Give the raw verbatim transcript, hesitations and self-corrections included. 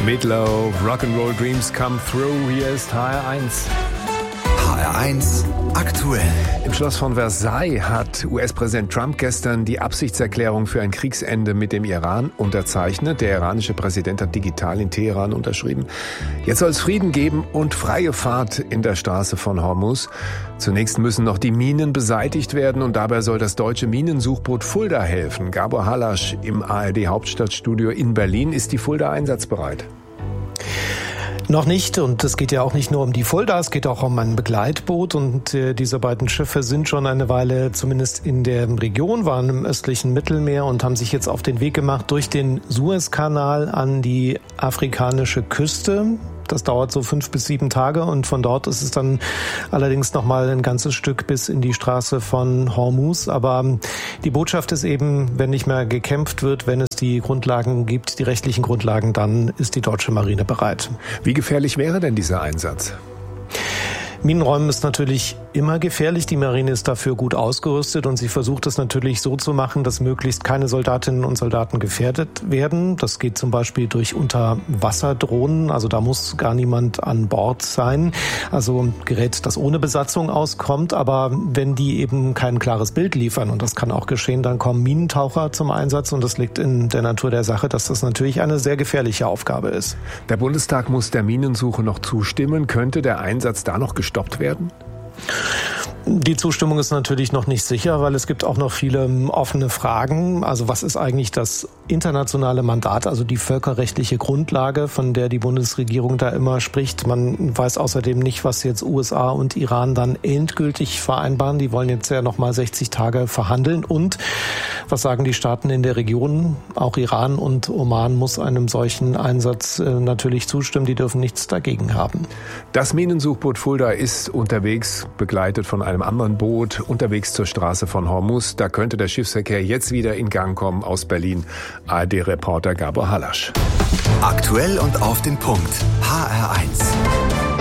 Meatloaf, Rock'n'Roll Dreams Come Through, hier ist H R eins. H R eins aktuell. Im Schloss von Versailles hat U S-Präsident Trump gestern die Absichtserklärung für ein Kriegsende mit dem Iran unterzeichnet. Der iranische Präsident hat digital in Teheran unterschrieben. Jetzt soll es Frieden geben und freie Fahrt in der Straße von Hormuz. Zunächst müssen noch die Minen beseitigt werden und dabei soll das deutsche Minensuchboot Fulda helfen. Gabor Hallasch im A R D-Hauptstadtstudio in Berlin. Ist die Fulda einsatzbereit? Noch nicht, und es geht ja auch nicht nur um die Fulda, es geht auch um ein Begleitboot, und äh, diese beiden Schiffe sind schon eine Weile zumindest in der Region, waren im östlichen Mittelmeer und haben sich jetzt auf den Weg gemacht durch den Suezkanal an die afrikanische Küste. Das dauert so fünf bis sieben Tage und von dort ist es dann allerdings noch mal ein ganzes Stück bis in die Straße von Hormuz. Aber die Botschaft ist eben, wenn nicht mehr gekämpft wird, wenn es die Grundlagen gibt, die rechtlichen Grundlagen, dann ist die deutsche Marine bereit. Wie gefährlich wäre denn dieser Einsatz? Minenräumen ist natürlich immer gefährlich. Die Marine ist dafür gut ausgerüstet und sie versucht es natürlich so zu machen, dass möglichst keine Soldatinnen und Soldaten gefährdet werden. Das geht zum Beispiel durch Unterwasserdrohnen. Also da muss gar niemand an Bord sein. Also ein Gerät, das ohne Besatzung auskommt. Aber wenn die eben kein klares Bild liefern, und das kann auch geschehen, dann kommen Minentaucher zum Einsatz. Und das liegt in der Natur der Sache, dass das natürlich eine sehr gefährliche Aufgabe ist. Der Bundestag muss der Minensuche noch zustimmen. Könnte der Einsatz da noch gestoppt werden? Die Zustimmung ist natürlich noch nicht sicher, weil es gibt auch noch viele offene Fragen. Also was ist eigentlich das internationale Mandat, also die völkerrechtliche Grundlage, von der die Bundesregierung da immer spricht? Man weiß außerdem nicht, was jetzt U S A und Iran dann endgültig vereinbaren. Die wollen jetzt ja noch mal sechzig Tage verhandeln. Und was sagen die Staaten in der Region? Auch Iran und Oman muss einem solchen Einsatz natürlich zustimmen. Die dürfen nichts dagegen haben. Das Minensuchboot Fulda ist unterwegs, begleitet von einem anderen Boot, unterwegs zur Straße von Hormuz. Da könnte der Schiffsverkehr jetzt wieder in Gang kommen. Aus Berlin, A R D-Reporter Gabor Hallasch. Aktuell und auf den Punkt. H R eins.